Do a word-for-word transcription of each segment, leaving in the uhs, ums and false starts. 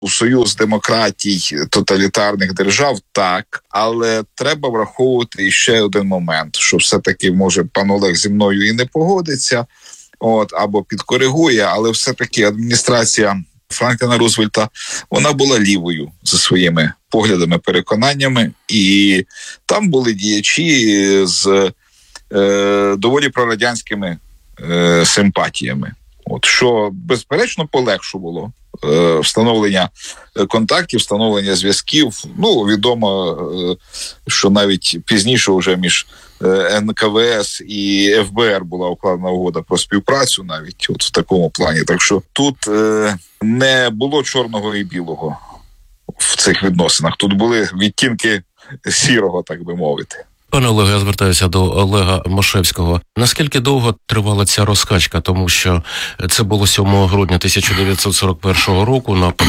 у союз демократій тоталітарних держав, так, але треба враховувати ще один момент, що все-таки, може, пан Олег зі мною і не погодиться, от, або підкоригує, але все-таки адміністрація Франкліна Рузвельта, вона була лівою за своїми поглядами, переконаннями, і там були діячі з е, доволі прорадянськими е, симпатіями. От, що, безперечно, полегшувало е, встановлення контактів, встановлення зв'язків. Ну, відомо, е, що навіть пізніше вже між е, ен ка ве ес і еф бе ер була укладена угода про співпрацю навіть от в такому плані. Так що тут е, не було чорного і білого в цих відносинах. Тут були відтінки сірого, так би мовити. Пане Олеге, я звертаюся до Олега Мошевського. Наскільки довго тривала ця розкачка? Тому що це було сьомого грудня тисяча дев'ятсот сорок першого року, напад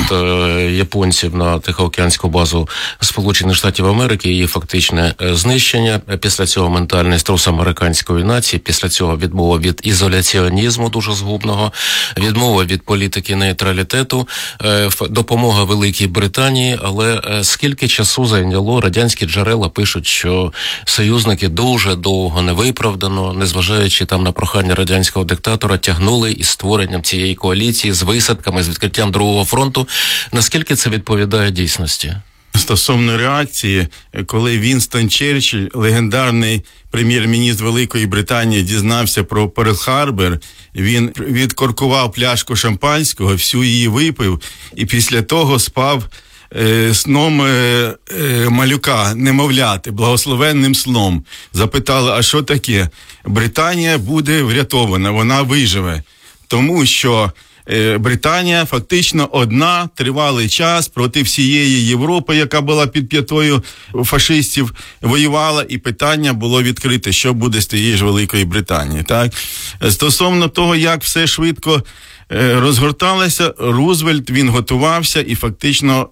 японців на Тихоокеанську базу Сполучених Штатів Америки, її фактичне знищення. Після цього ментальний струс американської нації, після цього відмова від ізоляціонізму дуже згубного, відмова від політики нейтралітету, допомога Великій Британії. Але скільки часу зайняло? Радянські джерела пишуть, що союзники дуже довго, невиправдано, незважаючи там на прохання радянського диктатора, тягнули із створенням цієї коаліції, з висадками, з відкриттям Другого фронту. Наскільки це відповідає дійсності? Стосовно реакції, коли Вінстон Черчилль, легендарний прем'єр-міністр Великої Британії, дізнався про Перл-Харбор, він відкоркував пляшку шампанського, всю її випив і після того спав Е, сном е, е, малюка, немовляти, благословенним сном. Запитали, а що таке? Британія буде врятована, вона виживе. Тому що е, Британія фактично одна тривалий час проти всієї Європи, яка була під п'ятою фашистів, воювала, і питання було відкрите, що буде з тієї ж Великої Британії. Так? Стосовно того, як все швидко е, розгорталося, Рузвельт, він готувався і фактично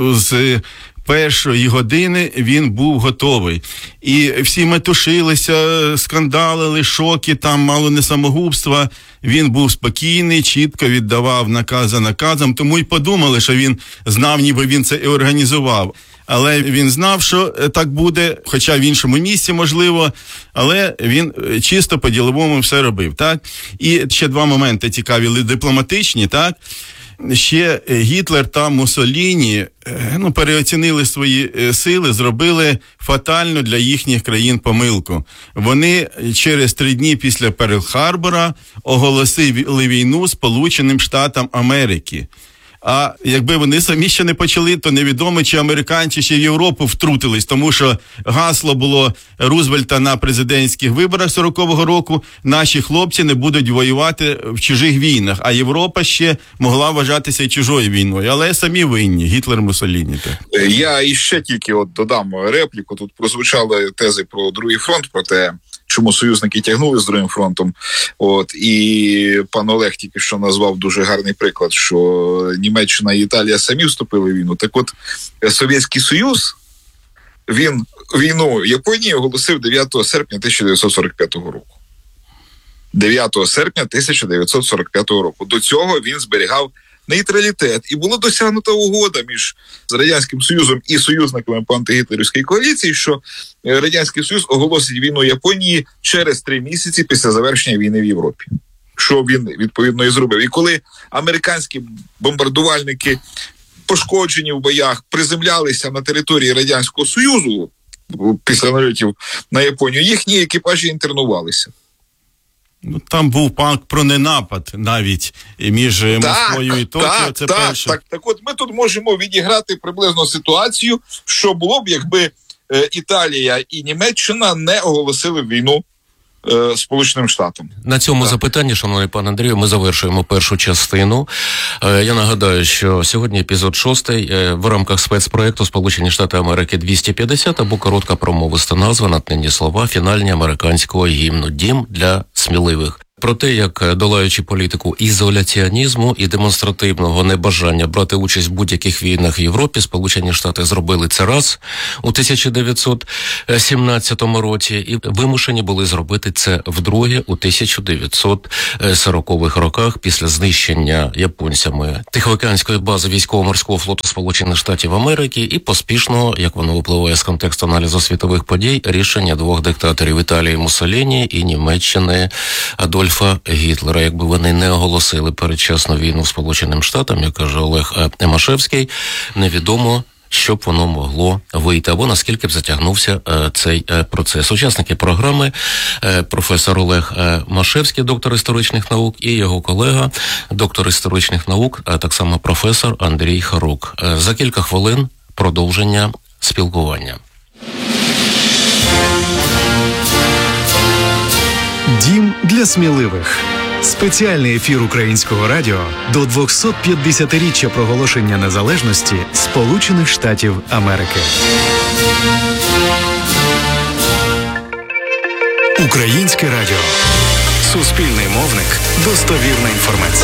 з першої години він був готовий. І всі метушилися, скандалили, шоки, там мало не самогубства. Він був спокійний, чітко віддавав наказ за наказом, тому й подумали, що він знав, ніби він це і організував. Але він знав, що так буде, хоча в іншому місці, можливо, але він чисто по-діловому все робив, так? І ще два моменти цікаві, дипломатичні, так? Ще Гітлер та Муссоліні ну, переоцінили свої сили, зробили фатальну для їхніх країн помилку. Вони через три дні після Перл-Харбора оголосили війну Сполученим Штатам Америки. А якби вони самі ще не почали, то невідомо, чи американці ще в Європу втрутились, тому що гасло було Рузвельта на президентських виборах сорокового року: наші хлопці не будуть воювати в чужих війнах, а Європа ще могла вважатися і чужою війною. Але самі винні, Гітлер, Муссоліні. Я іще тільки от додам репліку. Тут прозвучали тези про Другий фронт, про те, чому союзники тягнули з Другим фронтом. От, і пан Олег тільки що назвав дуже гарний приклад, що Німеччина і Італія самі вступили в війну. Так от, Совєтський Союз, він війну Японії оголосив дев'ятого серпня тисяча дев'ятсот сорок п'ятого року. дев'ятого серпня тисяча дев'ятсот сорок п'ятого року. До цього він зберігав нейтралітет. І була досягнута угода між Радянським Союзом і союзниками по антигітлерівській коаліції, що Радянський Союз оголосить війну Японії через три місяці після завершення війни в Європі. Що він, відповідно, і зробив. І коли американські бомбардувальники, пошкоджені в боях, приземлялися на території Радянського Союзу після нальотів на Японію, їхні екіпажі інтернувалися. Ну, там був пакт про ненапад навіть між так, Москвою і Токіо. Так, це так, перше. так, так от ми тут можемо відіграти приблизно ситуацію, що було б, якби е, Італія і Німеччина не оголосили війну е, Сполученим Штатам. На цьому так. запитанні, шановний пан Андрію, ми завершуємо першу частину. Е, я нагадаю, що сьогодні епізод шостий е, в рамках спецпроєкту «Сполучені Штати Америки двісті п'ятдесят» або коротка промовиста назва, натхненні слова, фінальні американського гімну «Дім для сміливих». про те, як, долаючи політику ізоляціонізму і демонстративного небажання брати участь в будь-яких війнах в Європі, Сполучені Штати зробили це раз у тисяча дев'ятсот сімнадцятому році і вимушені були зробити це вдруге у тисяча дев'ятсот сорокових роках після знищення японцями Тихоокеанської бази військово-морського флоту Сполучених Штатів Америки і поспішного, як воно випливає з контексту аналізу світових подій, рішення двох диктаторів Італії Муссоліні і Німеччини Адольфа Гітлера. Якби вони не оголосили передчасну війну Сполученим Штатам, як каже Олег Емашевський, невідомо, що б воно могло вийти, або наскільки б затягнувся е, цей е, процес. Учасники програми е, професор Олег е, Машевський, доктор історичних наук, і його колега, доктор історичних наук, а так само професор Андрій Харук. Е, за кілька хвилин продовження спілкування. Дім для сміливих. Спеціальний ефір Українського радіо до двохсот п'ятдесятиріччя проголошення незалежності Сполучених Штатів Америки. Українське радіо. Суспільний мовник. Достовірна інформація.